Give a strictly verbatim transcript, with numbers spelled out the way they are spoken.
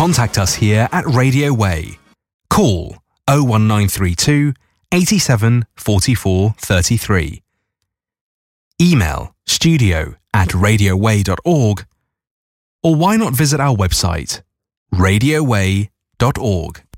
Contact us here at Radio Way. Call oh one nine three two, eighty-seven, forty-four, thirty-three. Email studio at radio way dot org, or why not visit our website radio way dot org.